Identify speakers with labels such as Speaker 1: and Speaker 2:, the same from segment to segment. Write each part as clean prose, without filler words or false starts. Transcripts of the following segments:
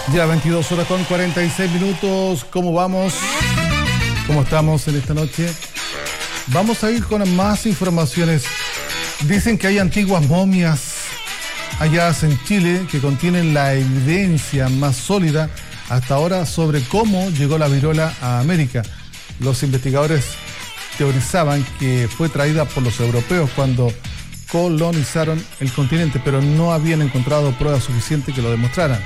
Speaker 1: Ya 22 horas con 46 minutos. ¿Cómo vamos? ¿Cómo estamos en esta noche? Vamos a ir con más informaciones. Dicen que hay antiguas momias halladas en Chile que contienen la evidencia más sólida hasta ahora sobre cómo llegó la viruela a América. Los investigadores teorizaban que fue traída por los europeos cuando colonizaron el continente, pero no habían encontrado pruebas suficientes que lo demostraran.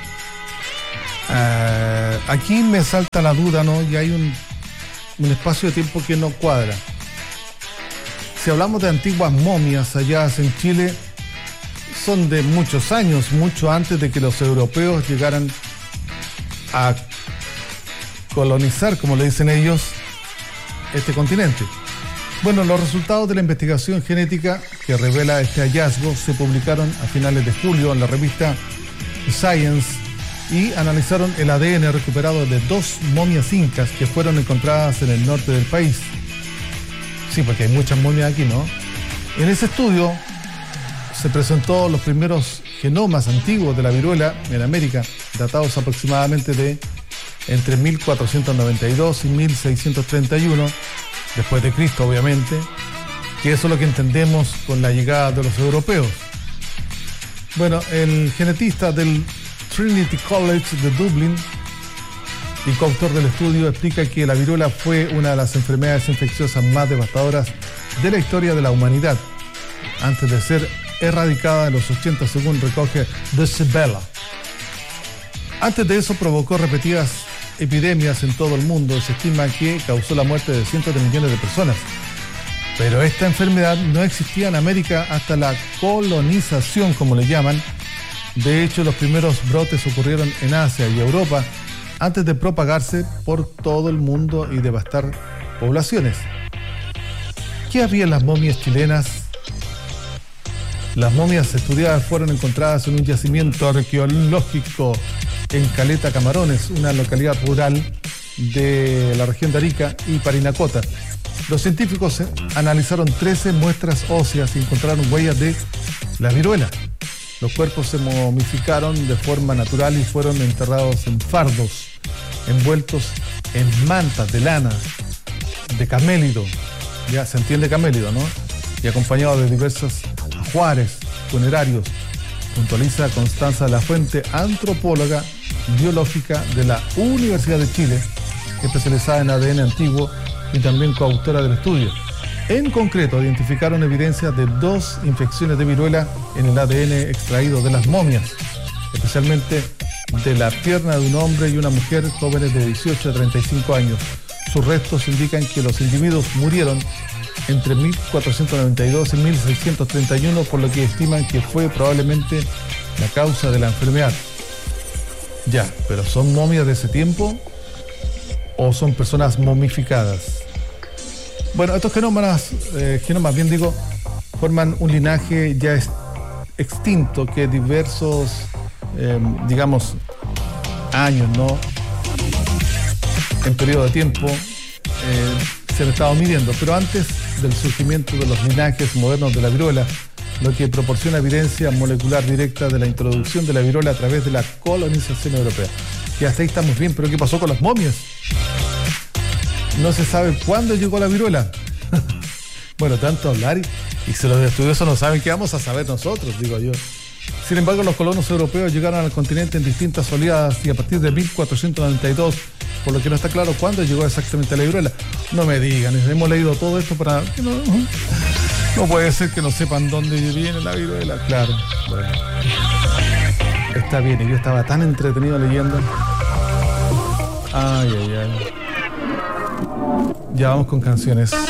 Speaker 1: Aquí me salta la duda, ¿no? Y hay un espacio de tiempo que no cuadra. Si hablamos de antiguas momias halladas en Chile, son de muchos años, mucho antes de que los europeos llegaran a colonizar, como le dicen ellos, este continente. Bueno, los resultados de la investigación genética que revela este hallazgo se publicaron a finales de julio en la revista Science y analizaron el ADN recuperado de 2 momias incas que fueron encontradas en el norte del país. Sí, porque hay muchas momias aquí, ¿no? En ese estudio se presentó los primeros genomas antiguos de la viruela en América, datados aproximadamente de entre 1492 y 1631, después de Cristo, obviamente, que eso es lo que entendemos con la llegada de los europeos. Bueno, el genetista del Trinity College de Dublín y coautor del estudio explica que la viruela fue una de las enfermedades infecciosas más devastadoras de la historia de la humanidad, antes de ser erradicada en los 80, según recoge The Cibella. Antes de eso provocó repetidas epidemias en todo el mundo. Se estima que causó la muerte de cientos de millones de personas. Pero esta enfermedad no existía en América hasta la colonización, como le llaman. De hecho, los primeros brotes ocurrieron en Asia y Europa antes de propagarse por todo el mundo y devastar poblaciones. ¿Qué había en las momias chilenas? Las momias estudiadas fueron encontradas en un yacimiento arqueológico en Caleta Camarones, una localidad rural de la región de Arica y Parinacota. Los científicos analizaron 13 muestras óseas y encontraron huellas de la viruela. Los cuerpos se momificaron de forma natural y fueron enterrados en fardos, envueltos en mantas de lana, de camélido. Ya se entiende camélido, ¿no? Y acompañado de diversos ajuares funerarios, puntualiza Constanza Lafuente, antropóloga biológica de la Universidad de Chile, especializada en ADN antiguo y también coautora del estudio. En concreto, identificaron evidencia de 2 infecciones de viruela en el ADN extraído de las momias, especialmente de la pierna de un hombre y una mujer jóvenes de 18 a 35 años. Sus restos indican que los individuos murieron entre 1492 y 1631, por lo que estiman que fue probablemente la causa de la enfermedad. Ya, pero ¿son momias de ese tiempo o son personas momificadas? Bueno, estos genomas bien digo, forman un linaje ya extinto que diversos, digamos, años, ¿no? En periodo de tiempo se han estado midiendo, pero antes del surgimiento de los linajes modernos de la viruela, lo que proporciona evidencia molecular directa de la introducción de la viruela a través de la colonización europea. Y hasta ahí estamos bien, pero ¿qué pasó con las momias? No se sabe cuándo llegó la viruela. Bueno, tanto hablar y si los estudiosos no saben, ¿qué vamos a saber nosotros? Digo yo. Sin embargo, los colonos europeos llegaron al continente en distintas oleadas y a partir de 1492, por lo que no está claro cuándo llegó exactamente la viruela. No me digan, hemos leído todo esto para... No puede ser que no sepan dónde viene la viruela. Claro, bueno. Está bien, y yo estaba tan entretenido leyendo. Ay. Ya vamos con canciones.